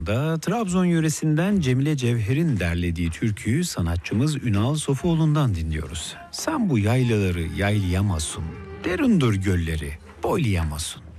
Da Trabzon yöresinden Cemile Cevher'in derlediği türküyü sanatçımız Ünal Sofuoğlu'ndan dinliyoruz. Sen bu yaylaları yaylayamazsın, derindir gölleri boylayamazsın.